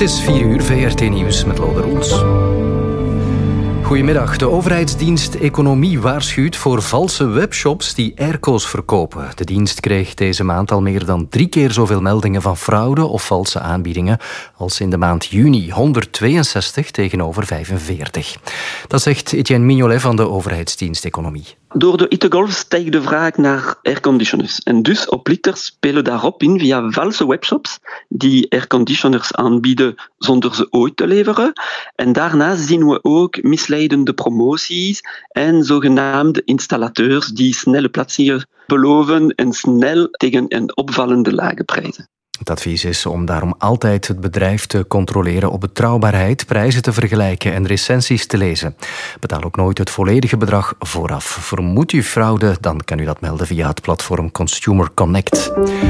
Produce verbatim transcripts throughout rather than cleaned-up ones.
is vier uur, V R T Nieuws met Lode Roels. Goedemiddag. De overheidsdienst Economie waarschuwt voor valse webshops die airco's verkopen. De dienst kreeg deze maand al meer dan drie keer zoveel meldingen van fraude of valse aanbiedingen als in de maand juni. honderdtweeënzestig tegenover vijfenveertig. Dat zegt Etienne Mignolet van de overheidsdienst Economie. Door de hittegolf stijgt de vraag naar airconditioners. En dus oplichters spelen daarop in via valse webshops die airconditioners aanbieden zonder ze ooit te leveren. En daarnaast zien we ook misleidende promoties en zogenaamde installateurs die snelle plaatsingen beloven en snel tegen een opvallende lage prijzen. Het advies is om daarom altijd het bedrijf te controleren op betrouwbaarheid, prijzen te vergelijken en recensies te lezen. Betaal ook nooit het volledige bedrag vooraf. Vermoedt u fraude, dan kan u dat melden via het platform Consumer Connect.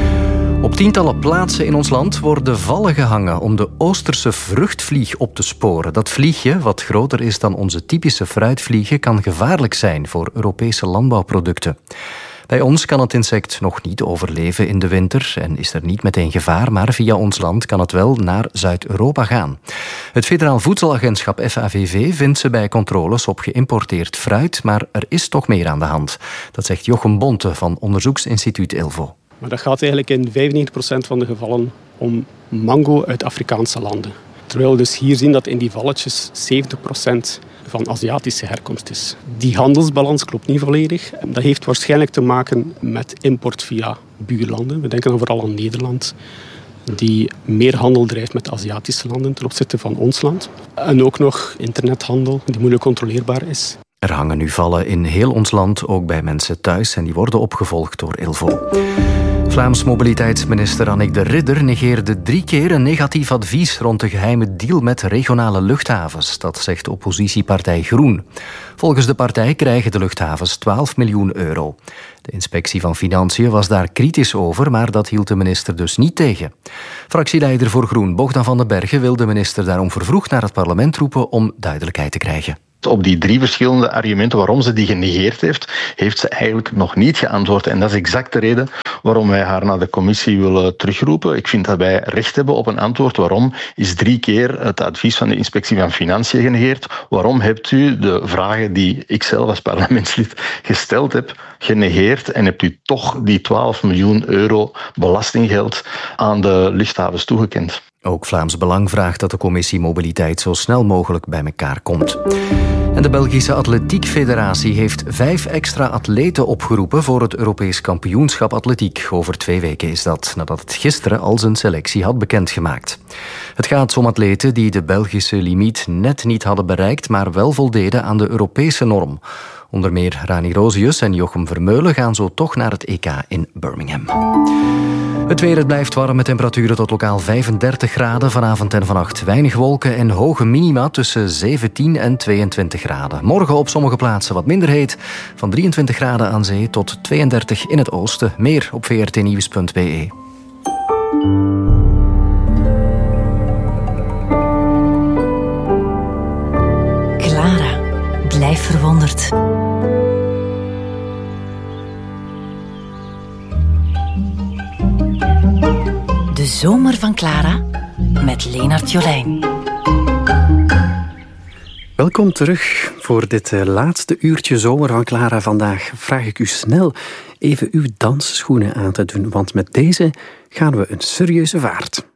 Op tientallen plaatsen in ons land worden vallen gehangen om de Oosterse vruchtvlieg op te sporen. Dat vliegje, wat groter is dan onze typische fruitvliegen, kan gevaarlijk zijn voor Europese landbouwproducten. Bij ons kan het insect nog niet overleven in de winter en is er niet meteen gevaar, maar via ons land kan het wel naar Zuid-Europa gaan. Het Federaal Voedselagentschap F A V V vindt ze bij controles op geïmporteerd fruit, maar er is toch meer aan de hand. Dat zegt Jochem Bonte van onderzoeksinstituut Ilvo. Maar dat gaat eigenlijk in vijfennegentig procent van de gevallen om mango uit Afrikaanse landen. Terwijl we dus hier zien dat in die valletjes zeventig procent van Aziatische herkomst is. Die handelsbalans klopt niet volledig. Dat heeft waarschijnlijk te maken met import via buurlanden. We denken dan vooral aan Nederland, die meer handel drijft met Aziatische landen ten opzichte van ons land. En ook nog internethandel, die moeilijk controleerbaar is. Er hangen nu vallen in heel ons land, ook bij mensen thuis, en die worden opgevolgd door Ilvo. Vlaams mobiliteitsminister Annick de Ridder negeerde drie keer een negatief advies rond de geheime deal met regionale luchthavens. Dat zegt oppositiepartij Groen. Volgens de partij krijgen de luchthavens twaalf miljoen euro. De inspectie van Financiën was daar kritisch over, maar dat hield de minister dus niet tegen. Fractieleider voor Groen, Bogdan van den Bergen, wil de minister daarom vervroegd naar het parlement roepen om duidelijkheid te krijgen. Op die drie verschillende argumenten waarom ze die genegeerd heeft, heeft ze eigenlijk nog niet geantwoord. En dat is exact de reden waarom wij haar naar de commissie willen terugroepen. Ik vind dat wij recht hebben op een antwoord. Waarom is drie keer het advies van de inspectie van Financiën genegeerd? Waarom hebt u de vragen die ik zelf als parlementslid gesteld heb, genegeerd en hebt u toch die twaalf miljoen euro belastinggeld aan de luchthavens toegekend? Ook Vlaams Belang vraagt dat de commissie Mobiliteit zo snel mogelijk bij elkaar komt. En de Belgische Atletiek Federatie heeft vijf extra atleten opgeroepen voor het Europees kampioenschap atletiek. Over twee weken is dat, nadat het gisteren al zijn selectie had bekendgemaakt. Het gaat om atleten die de Belgische limiet net niet hadden bereikt, maar wel voldeden aan de Europese norm. Onder meer Rani Rosius en Jochem Vermeulen gaan zo toch naar het E K in Birmingham. Het weer, het blijft warm met temperaturen tot lokaal vijfendertig graden. Vanavond en vannacht weinig wolken en hoge minima tussen zeventien en tweeëntwintig graden. Morgen op sommige plaatsen wat minder heet. Van drieëntwintig graden aan zee tot tweeëndertig in het oosten. Meer op v r t nieuws punt b e. Clara, blijf verwonderd. De zomer van Clara met Leenart Jolijn. Welkom terug voor dit uh, laatste uurtje zomer van Clara. Vandaag vraag ik u snel even uw dansschoenen aan te doen, want met deze gaan we een serieuze vaart.